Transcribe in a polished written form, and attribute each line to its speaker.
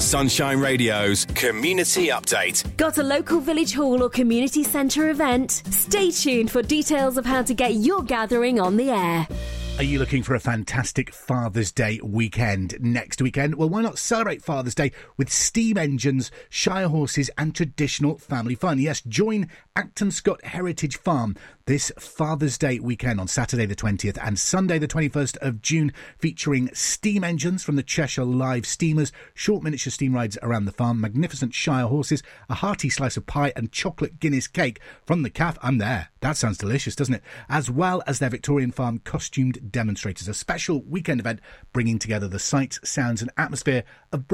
Speaker 1: Sunshine Radio's Community Update.
Speaker 2: Got a local village hall or community centre event? Stay tuned for details of how to get your gathering on the air.
Speaker 3: Are you looking for a fantastic Father's Day weekend next weekend? Well, why not celebrate Father's Day with steam engines, Shire horses and traditional family fun? Yes, join Acton Scott Heritage Farm this Father's Day weekend on Saturday the 20th and Sunday the 21st of June, featuring steam engines from the Cheshire Live Steamers, short miniature steam rides around the farm, magnificent Shire horses, a hearty slice of pie and chocolate Guinness cake from the CAF. I'm there. That sounds delicious, doesn't it? As well as their Victorian Farm costumed demonstrators. A special weekend event bringing together the sights, sounds and atmosphere of